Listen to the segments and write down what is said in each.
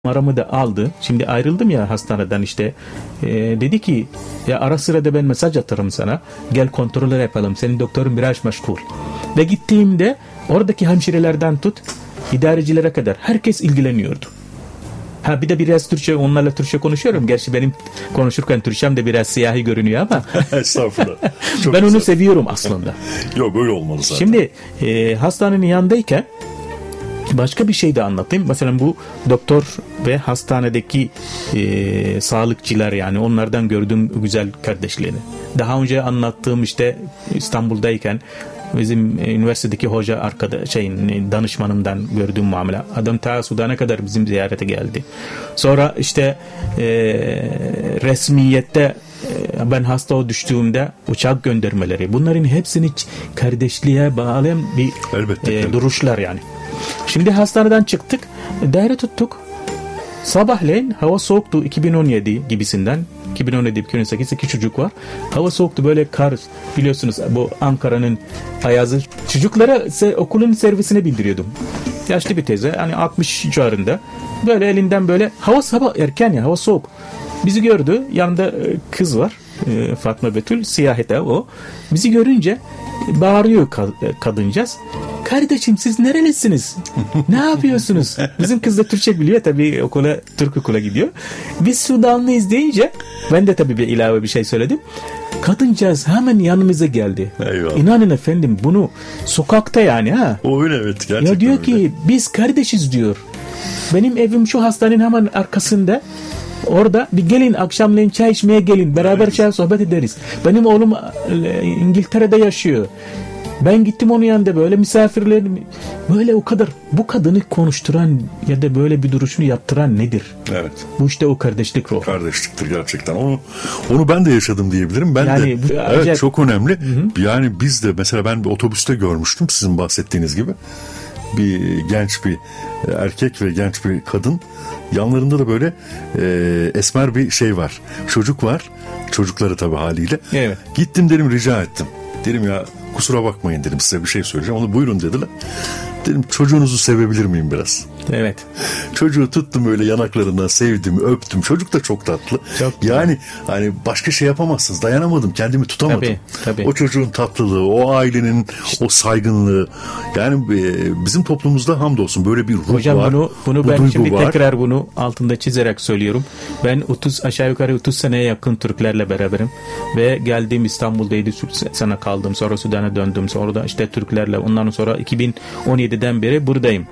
numaramı da aldı. Şimdi ayrıldım ya hastaneden işte. Dedi ki ya ara sıra da ben mesaj atarım sana. Gel kontroller yapalım. Senin doktorun biraz meşgul. Ve gittiğimde oradaki hemşirelerden tut idarecilere kadar herkes ilgileniyordu. Ha bir de biraz Türkçe, onlarla Türkçe konuşuyorum. Gerçi benim konuşurken Türkçem de biraz siyahi görünüyor ama. Estağfurullah. Ben onu seviyorum aslında. Yok öyle olmalı zaten. Şimdi hastanenin yanındayken başka bir şey de anlatayım. Mesela bu doktor ve hastanedeki sağlıkçılar, yani onlardan gördüğüm güzel kardeşliğini. Daha önce anlattığım işte İstanbul'dayken bizim üniversitedeki hoca danışmanımdan gördüğüm muamele. Adam ta Sudan'a kadar bizim ziyarete geldi. Sonra işte resmiyette ben hasta düştüğümde uçak göndermeleri. Bunların hepsini kardeşliğe bağlı bir duruşlar yani. Şimdi hastaneden çıktık. Daire tuttuk. Sabahleyin hava soğuktu, 2017 gibisinden. 2017-2018 iki çocuk var. Hava soğuktu, böyle kar, biliyorsunuz bu Ankara'nın ayazı. Çocuklara okulun servisine bindiriyordum. Yaşlı bir teyze, hani 60 civarında. Böyle elinden böyle sabah erken ya, hava soğuk. Bizi gördü. Yanında kız var. Fatma Betül, siyahete o. Bizi görünce bağırıyor kadıncağız. Kardeşim siz nerelisiniz? Ne yapıyorsunuz? Bizim kız da Türkçe biliyor tabii, Türk okula gidiyor. Biz Sudanlıyız deyince ben de tabii bir ilave bir şey söyledim. Kadıncağız hemen yanımıza geldi. Eyvallah. İnanın efendim, bunu sokakta yani ha. O öyle, evet, gerçekten. Ya diyor öyle ki biz kardeşiz diyor. Benim evim şu hastanenin hemen arkasında. Orada bir gelin, akşamleyin çay içmeye gelin. Beraber çay sohbet ederiz. Benim oğlum İngiltere'de yaşıyor. Ben gittim onun yanında, böyle misafirlerim. Böyle o kadar. Bu kadını konuşturan ya da böyle bir duruşunu yaptıran nedir? Evet. Bu işte o kardeşlik ruhu. Kardeşliktir gerçekten. Onu ben de yaşadım diyebilirim. Yani evet, çok önemli. Hı-hı. Yani biz de mesela ben bir otobüste görmüştüm sizin bahsettiğiniz gibi. Bir genç bir erkek ve genç bir kadın, yanlarında da böyle esmer bir şey var, çocuk var, çocukları tabii haliyle. Evet. Gittim dedim, rica ettim, dedim ya kusura bakmayın dedim, size bir şey söyleyeceğim. Onu buyurun dediler. Dedim çocuğunuzu sevebilir miyim biraz? Evet. Çocuğu tuttum öyle yanaklarından, sevdim, öptüm. Çocuk da çok tatlı. Çok yani hani başka şey yapamazsınız. Dayanamadım, kendimi tutamadım. Tabii. O çocuğun tatlılığı, o ailenin o saygınlığı. Yani bizim toplumumuzda hamdolsun böyle bir ruh hocam, var. Bunu ben şimdi tekrar bunu altında çizerek söylüyorum. Ben aşağı yukarı 30 seneye yakın Türklerle beraberim. Ve geldiğim İstanbul'da 7 sene kaldım. Sonra Sudan'a döndüm. Sonra da işte Türklerle. Ondan sonra 2017'den beri buradayım.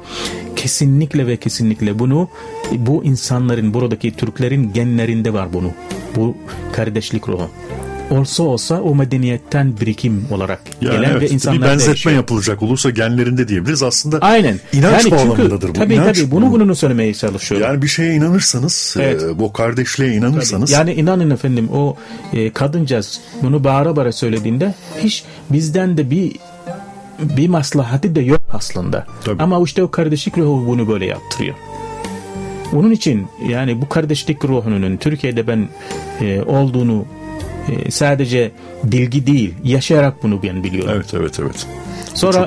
Kesinlikle bu insanların, buradaki Türklerin genlerinde var bunu. Bu kardeşlik ruhu. Olsa o medeniyetten birikim olarak yani gelen evet, ve insanlar bir benzetme yapılacak olursa genlerinde diyebiliriz. Aslında aynen. İnanç yani bağlamındadır bu. Tabii bunu söylemeye çalışıyorum. Yani bir şeye inanırsanız, evet. Bu kardeşliğe inanırsanız. Tabii. Yani inanın efendim, o kadıncağız bunu bağıra söylediğinde hiç bizden de bir maslahatı da yok aslında. Tabii. Ama işte o kardeşlik ruhu bunu böyle yaptırıyor. Onun için yani bu kardeşlik ruhunun Türkiye'de ben olduğunu sadece bilgi değil, yaşayarak bunu ben biliyorum. Evet. Sonra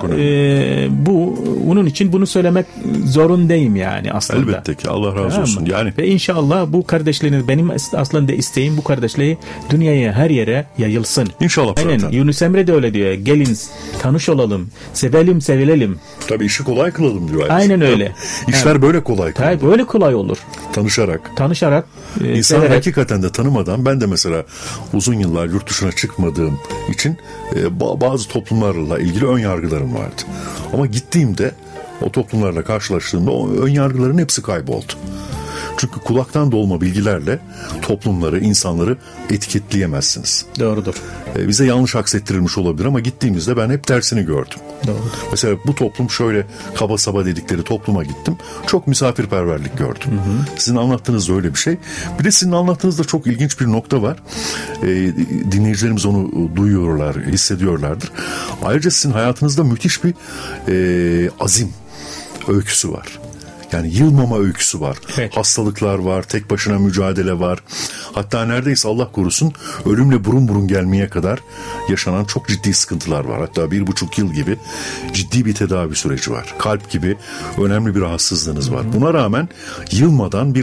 bunun için bunu söylemek zorundayım yani aslında. Elbette ki, Allah razı olsun. Yani ve inşallah bu kardeşliğini, benim aslında isteğim bu kardeşliği dünyaya, her yere yayılsın. İnşallah. Aynen. Zaten. Yunus Emre de öyle diyor. Gelin tanış olalım, sevelim. Tabii işi kolay kılalım diyor. Aynen öyle. İşler böyle kolay kılalım. Tabii böyle kolay olur. Tanışarak. İnsan severek. hakikaten de tanımadan, ben de mesela uzun yıllar yurt dışına çıkmadığım için bazı toplumlarla ilgili ön yargılarım vardı. Ama gittiğimde o toplumlarla karşılaştığımda o ön yargıların hepsi kayboldu. Çünkü kulaktan dolma bilgilerle toplumları, insanları etiketleyemezsiniz. Doğrudur. Bize yanlış aksettirilmiş olabilir ama gittiğimizde ben hep tersini gördüm. Doğrudur. Mesela bu toplum şöyle, kaba saba dedikleri topluma gittim. Çok misafirperverlik gördüm. Hı. Sizin anlattığınız da öyle bir şey. Bir de sizin anlattığınızda çok ilginç bir nokta var. Dinleyicilerimiz onu duyuyorlar, hissediyorlardır. Ayrıca sizin hayatınızda müthiş bir azim öyküsü var. Yani yılmama öyküsü var. Evet. Hastalıklar var, tek başına mücadele var. Hatta neredeyse Allah korusun ölümle burun burun gelmeye kadar yaşanan çok ciddi sıkıntılar var. Hatta 1,5 yıl gibi ciddi bir tedavi süreci var. Kalp gibi önemli bir rahatsızlığınız var. Buna rağmen yılmadan bir